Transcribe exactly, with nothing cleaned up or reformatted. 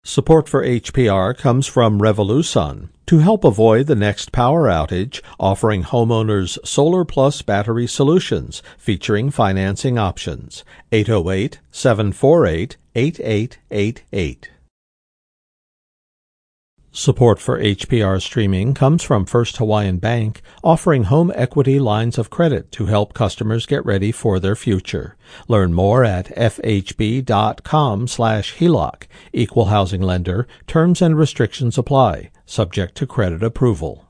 Support for H P R comes from Revolusun. To help avoid the next power outage, offering homeowners Solar Plus battery solutions featuring financing options. eight oh eight, seven four eight, eight eight eight eight. Support for H P R streaming comes from First Hawaiian Bank, offering home equity lines of credit to help customers get ready for their future. Learn more at fhb.com slash HELOC. Equal housing lender. Terms and restrictions apply, subject to credit approval.